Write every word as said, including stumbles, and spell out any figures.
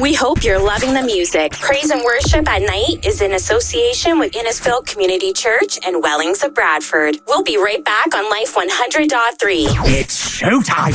We hope you're loving the music. Praise and Worship at Night is in association with Innisfil Community Church and Wellings of Bradford. We'll be right back on Life one hundred point three. It's showtime.